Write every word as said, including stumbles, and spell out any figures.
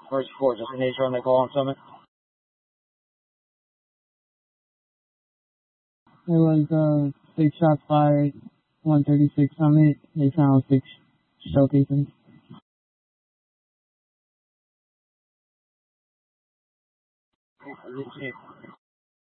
First report, destination on the call on Summit. It was uh, six shots fired, one thirty-six Summit. They found six shell casings.